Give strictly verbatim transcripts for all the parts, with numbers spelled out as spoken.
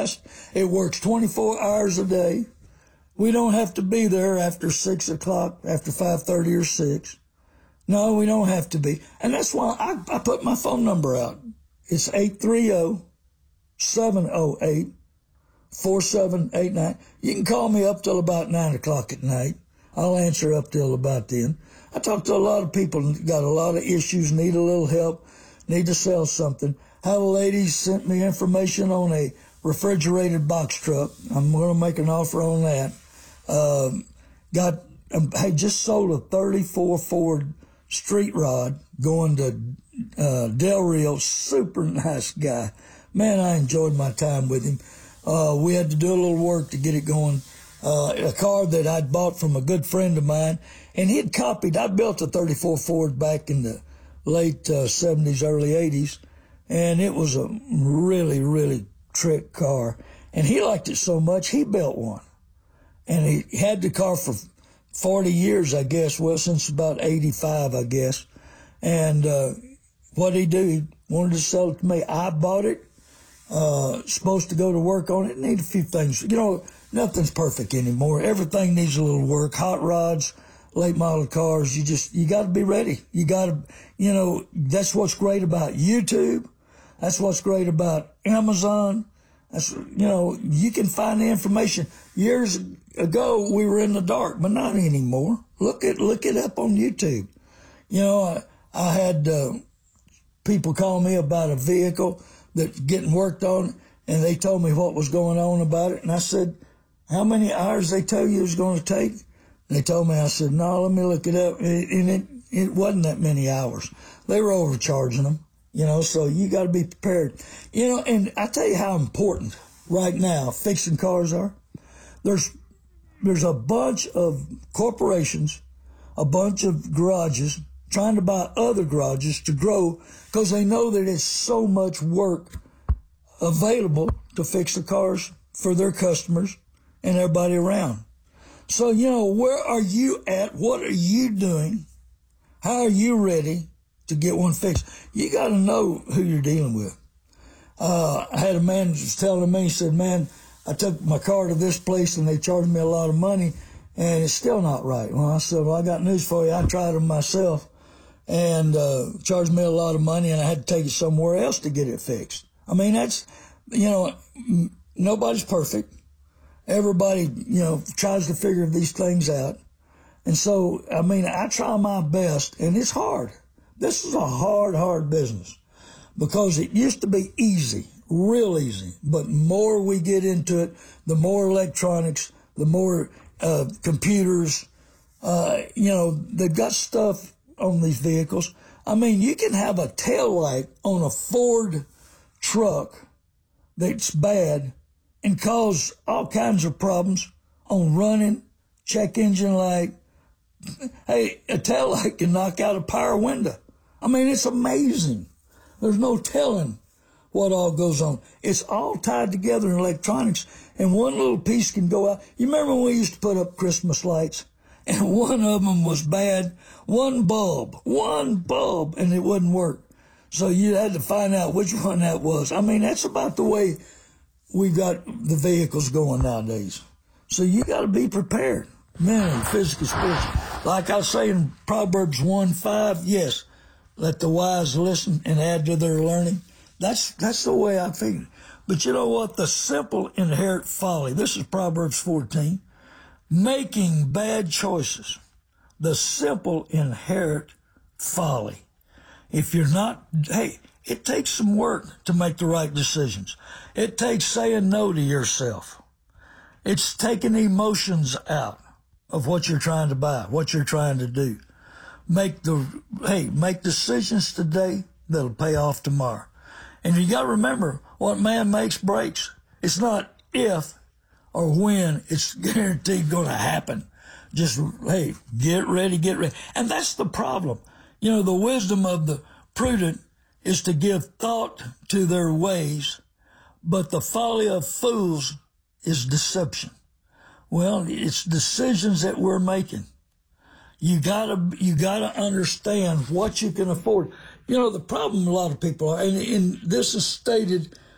fast. It works twenty-four hours a day. We don't have to be there after six o'clock, after five thirty or six. No, we don't have to be. And that's why I, I put my phone number out. It's eight three zero, seven zero eight, four seven eight nine. You can call me up till about nine o'clock at night. I'll answer up till about then. I talk to a lot of people, got a lot of issues, need a little help, need to sell something. Had a lady sent me information on a refrigerated box truck. I'm going to make an offer on that. Um, got, um, I just sold a thirty-four Ford Street Rod going to uh, Del Rio. Super nice guy. Man, I enjoyed my time with him. Uh, we had to do a little work to get it going. Uh, a car that I'd bought from a good friend of mine, and he'd copied. I built a thirty-four Ford back in the late uh, seventies, early eighties, and it was a really, really trick car. And he liked it so much, he built one. And he had the car for forty years, I guess, well, since about eighty-five, I guess. And uh, what did he do? He wanted to sell it to me. I bought it, uh, supposed to go to work on it, need a few things. You know, nothing's perfect anymore. Everything needs a little work. Hot rods, late model cars, you just, you got to be ready. You got to, you know, that's what's great about YouTube. That's what's great about Amazon. That's, you know, you can find the information. Years ago, we were in the dark, but not anymore. Look it, look it up on YouTube. You know, I, I had uh, people call me about a vehicle that's getting worked on, and they told me what was going on about it. And I said, how many hours they tell you it was going to take? And they told me, I said, no, let me look it up. And it, it wasn't that many hours. They were overcharging them. You know, so you got to be prepared. You know, and I tell you how important right now fixing cars are. There's there's a bunch of corporations, a bunch of garages trying to buy other garages to grow because they know that it's so much work available to fix the cars for their customers and everybody around. So, you know, where are you at? What are you doing? How are you ready to get one fixed? You got to know who you're dealing with. Uh, I had a man was telling me, he said, man, I took my car to this place and they charged me a lot of money and it's still not right. Well, I said, well, I got news for you. I tried them myself and uh, charged me a lot of money and I had to take it somewhere else to get it fixed. I mean, that's, you know, nobody's perfect. Everybody, you know, tries to figure these things out. And so, I mean, I try my best and it's hard. This is a hard, hard business because it used to be easy, real easy. But more we get into it, the more electronics, the more uh, computers, uh, you know, they've got stuff on these vehicles. I mean, you can have a taillight on a Ford truck that's bad and cause all kinds of problems on running, check engine light. Hey, a taillight can knock out a power window. I mean, it's amazing. There's no telling what all goes on. It's all tied together in electronics, and one little piece can go out. You remember when we used to put up Christmas lights, and one of them was bad? One bulb, one bulb, and it wouldn't work. So you had to find out which one that was. I mean, that's about the way we've got the vehicles going nowadays. So you got to be prepared, mentally, physically, spiritually. Like I say in Proverbs one five, yes, let the wise listen and add to their learning. That's that's the way I figure. But you know what? The simple inherit folly. This is Proverbs fourteen. Making bad choices. The simple inherit folly. If you're not, hey, it takes some work to make the right decisions. It takes saying no to yourself. It's taking emotions out of what you're trying to buy, what you're trying to do. Make the, hey, make decisions today that'll pay off tomorrow. And you got to remember, what man makes breaks. It's not if or when, it's guaranteed going to happen. Just, hey, get ready, get ready. And that's the problem. You know, the wisdom of the prudent is to give thought to their ways, but the folly of fools is deception. Well, it's decisions that we're making. You gotta, you gotta understand what you can afford. You know, the problem a lot of people are, and, and this is stated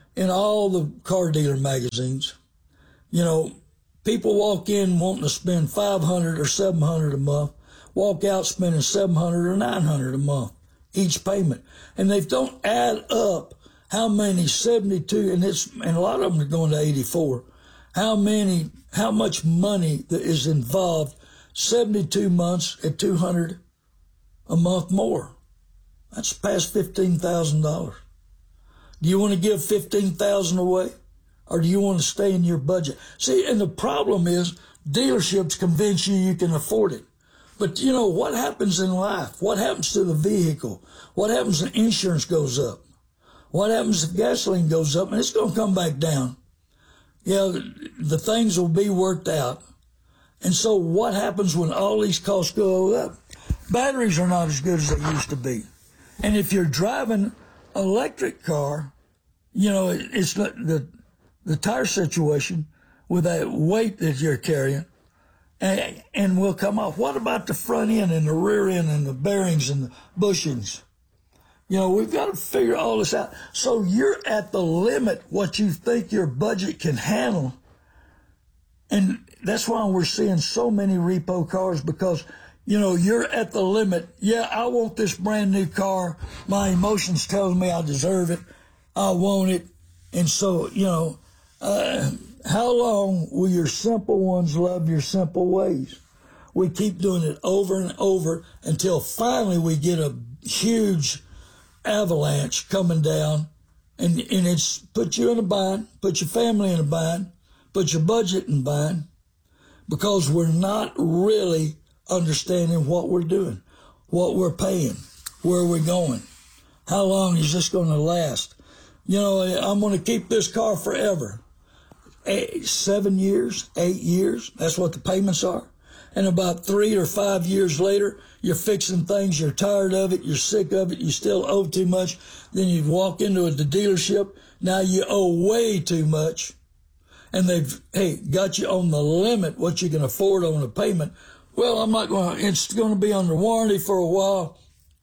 in all the car dealer magazines. You know, people walk in wanting to spend five hundred dollars or seven hundred dollars a month, walk out spending seven hundred dollars or nine hundred dollars a month each payment. And they don't add up how many seventy-two, and it's, and a lot of them are going to eighty-four, how many, how much money that is involved seventy-two months at two hundred dollars a month more. That's past fifteen thousand dollars. Do you want to give fifteen thousand dollars away, or do you want to stay in your budget? See, and the problem is dealerships convince you you can afford it. But you know, what happens in life? What happens to the vehicle? What happens if insurance goes up? What happens if gasoline goes up? And it's going to come back down. Yeah, the, the things will be worked out. And so what happens when all these costs go up? Batteries are not as good as they used to be. And if you're driving an electric car, you know, it, it's not the, the tire situation with that weight that you're carrying, and, and will come off. What about the front end and the rear end and the bearings and the bushings? You know, we've got to figure all this out. So you're at the limit what you think your budget can handle. And that's why we're seeing so many repo cars, because, you know, you're at the limit. Yeah, I want this brand new car. My emotions tell me I deserve it. I want it. And so, you know, uh, how long will your simple ones love your simple ways? We keep doing it over and over until finally we get a huge avalanche coming down, and, and it's put you in a bind, put your family in a bind, put your budget in a bind, because we're not really understanding what we're doing, what we're paying, where we're going. How long is this going to last? You know, I'm going to keep this car forever. Eight, seven years, eight years, that's what the payments are. And about three or five years later, you're fixing things, you're tired of it, you're sick of it, you still owe too much. Then you walk into the dealership, now you owe way too much. And they've, hey, got you on the limit what you can afford on a payment. Well, I'm not going to, it's going to be under warranty for a while.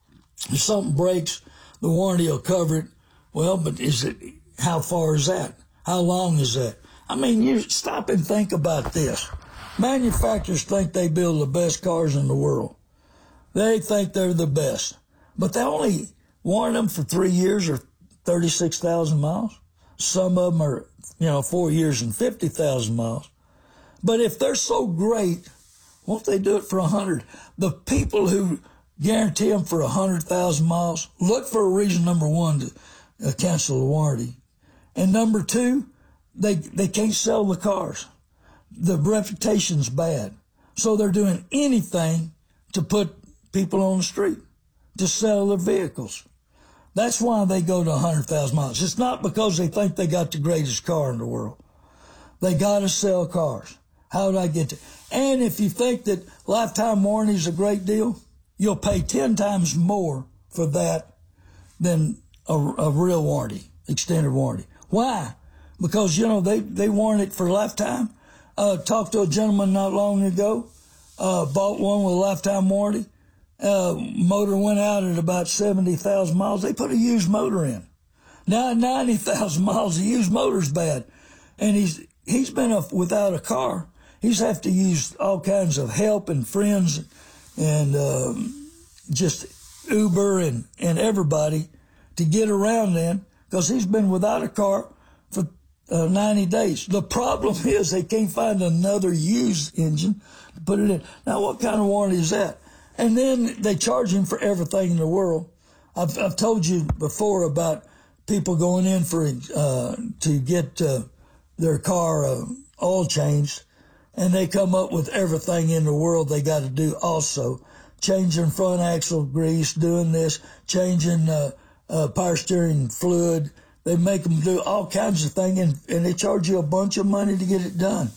If something breaks, the warranty will cover it. Well, but is it, how far is that? How long is that? I mean, you stop and think about this. Manufacturers think they build the best cars in the world. They think they're the best. But they only warrant them for three years or thirty-six thousand miles. Some of them are, you know, four years and fifty thousand miles. But if they're so great, won't they do it for one hundred? The people who guarantee them for one hundred thousand miles look for a reason, number one, to uh, cancel the warranty. And number two, they, they can't sell the cars. The reputation's bad. So they're doing anything to put people on the street, to sell their vehicles. That's why they go to one hundred thousand miles. It's not because they think they got the greatest car in the world. They got to sell cars. How did I get to? And if you think that lifetime warranty is a great deal, you'll pay ten times more for that than a, a real warranty, extended warranty. Why? Because, you know, they, they warrant it for lifetime. Uh, talked to a gentleman not long ago, uh, bought one with a lifetime warranty. Uh, motor went out at about seventy thousand miles. They put a used motor in. Now at ninety thousand miles, the used motor's bad. And he's, he's been a, without a car. He's have to use all kinds of help and friends and, um, just Uber and, and everybody to get around then, because he's been without a car for Uh, ninety days. The problem is they can't find another used engine to put it in. Now, what kind of warranty is that? And then they charge him for everything in the world. I've, I've told you before about people going in for uh, to get uh, their car uh, oil changed, and they come up with everything in the world they got to do also. Changing front axle grease, doing this, changing uh, uh, power steering fluid. They make them do all kinds of things, and, and they charge you a bunch of money to get it done.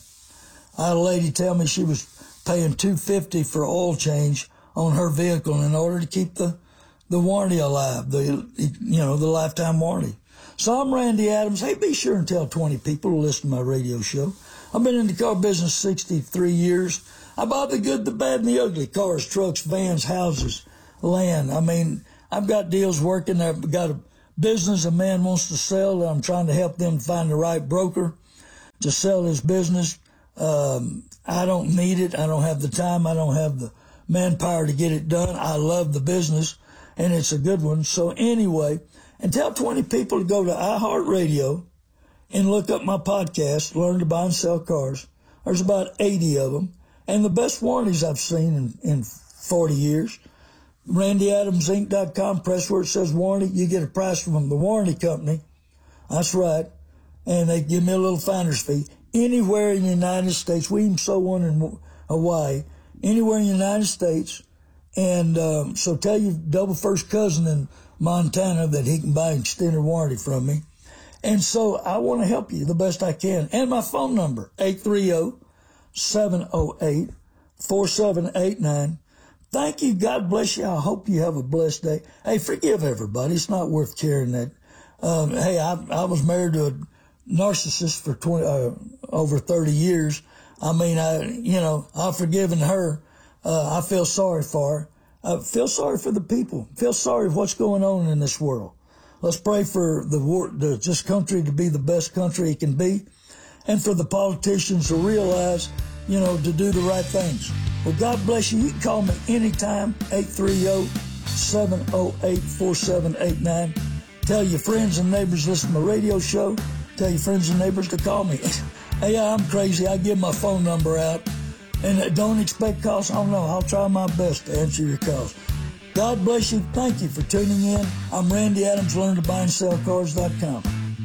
I had a lady tell me she was paying two hundred fifty dollars for oil change on her vehicle in order to keep the, the warranty alive, the you know the lifetime warranty. So I'm Randy Adams. Hey, be sure and tell twenty people to listen to my radio show. I've been in the car business sixty-three years. I buy the good, the bad, and the ugly: cars, trucks, vans, houses, land. I mean, I've got deals working. I've got a business a man wants to sell, I'm trying to help them find the right broker to sell his business. Um, I don't need it. I don't have the time. I don't have the manpower to get it done. I love the business, and it's a good one. So anyway, and tell twenty people to go to iHeartRadio and look up my podcast, Learn to Buy and Sell Cars. There's about eighty of them. And the best warranties I've seen in, in forty years. Randy Adams Inc dot com, press where it says warranty. You get a price from the warranty company. That's right. And they give me a little finder's fee. Anywhere in the United States, we even sold one in Hawaii, anywhere in the United States. And um, so tell your double first cousin in Montana that he can buy an extended warranty from me. And so I want to help you the best I can. And my phone number, eight three zero, seven zero eight, four seven eight nine. Thank you. God bless you. I hope you have a blessed day. Hey, forgive everybody. It's not worth carrying that. Um, hey, I, I was married to a narcissist for twenty, uh, over thirty years. I mean, I, you know, I've forgiven her. Uh, I feel sorry for her. I feel sorry for the people. Feel sorry for what's going on in this world. Let's pray for the war, the, this country to be the best country it can be, and for the politicians to realize, you know, to do the right things. Well, God bless you. You can call me anytime, eight three zero, seven zero eight, four seven eight nine. Tell your friends and neighbors listen to my radio show. Tell your friends and neighbors to call me. Hey, I'm crazy. I give my phone number out. And don't expect calls. I don't know. I'll try my best to answer your calls. God bless you. Thank you for tuning in. I'm Randy Adams, learn to buy and sell cars dot com.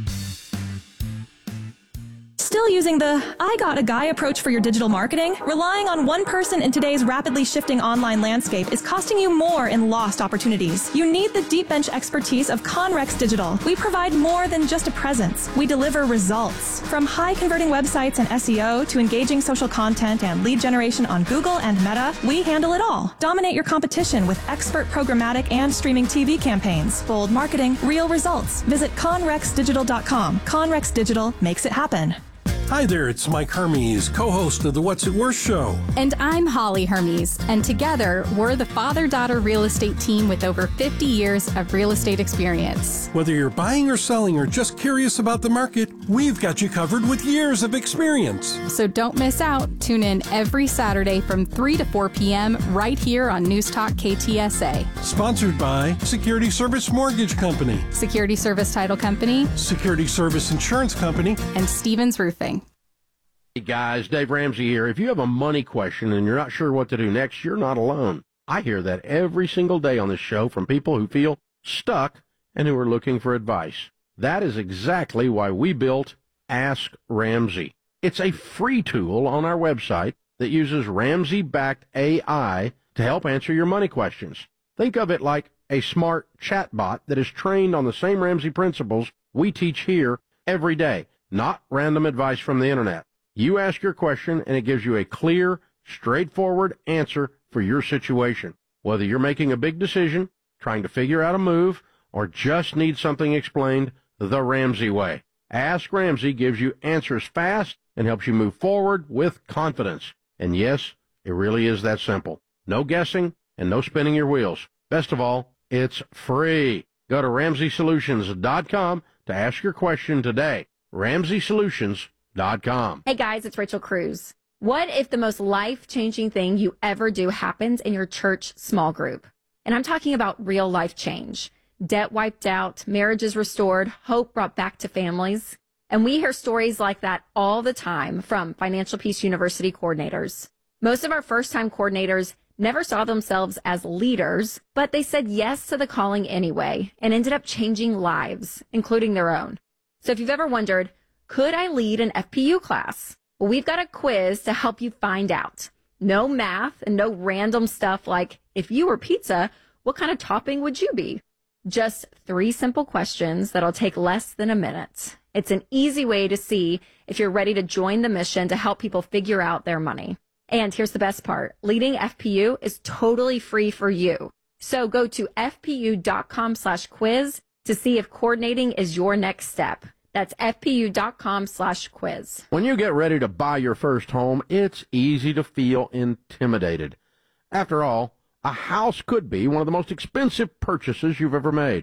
Still using the I got a guy approach for your digital marketing? Relying on one person in today's rapidly shifting online landscape is costing you more in lost opportunities. You need the deep bench expertise of Conrex Digital. We provide more than just a presence. We deliver results. From high converting websites and S E O to engaging social content and lead generation on Google and Meta, we handle it all. Dominate your competition with expert programmatic and streaming T V campaigns. Bold marketing, real results. Visit conrex digital dot com. Conrex Digital makes it happen. Hi there, it's Mike Hermes, co-host of the What's It Worth show. And I'm Holly Hermes, and together we're the father-daughter real estate team with over fifty years of real estate experience. Whether you're buying or selling or just curious about the market, we've got you covered with years of experience. So don't miss out. Tune in every Saturday from three to four p.m. right here on News Talk K T S A. Sponsored by Security Service Mortgage Company, Security Service Title Company, Security Service Insurance Company, and Stevens Roofing. Hey guys, Dave Ramsey here. If you have a money question and you're not sure what to do next, you're not alone. I hear that every single day on this show from people who feel stuck and who are looking for advice. That is exactly why we built Ask Ramsey. It's a free tool on our website that uses Ramsey-backed A I to help answer your money questions. Think of it like a smart chatbot that is trained on the same Ramsey principles we teach here every day, not random advice from the internet. You ask your question, and it gives you a clear, straightforward answer for your situation. Whether you're making a big decision, trying to figure out a move, or just need something explained the Ramsey way. Ask Ramsey gives you answers fast and helps you move forward with confidence. And yes, it really is that simple. No guessing and no spinning your wheels. Best of all, it's free. Go to Ramsey Solutions dot com to ask your question today. Ramsey Solutions dot com. Hey guys, it's Rachel Cruz. What if the most life-changing thing you ever do happens in your church small group? And I'm talking about real life change. Debt wiped out, marriages restored, hope brought back to families. And we hear stories like that all the time from Financial Peace University coordinators. Most of our first-time coordinators never saw themselves as leaders, but they said yes to the calling anyway and ended up changing lives, including their own. So if you've ever wondered, could I lead an F P U class? Well, we've got a quiz to help you find out. No math and no random stuff like, if you were pizza, what kind of topping would you be? Just three simple questions that'll take less than a minute. It's an easy way to see if you're ready to join the mission to help people figure out their money. And here's the best part. Leading F P U is totally free for you. So go to F P U dot com slash quiz to see if coordinating is your next step. That's F P U dot com slash quiz. When you get ready to buy your first home, it's easy to feel intimidated. After all, a house could be one of the most expensive purchases you've ever made.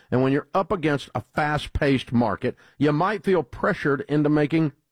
And when you're up against a fast-paced market, you might feel pressured into making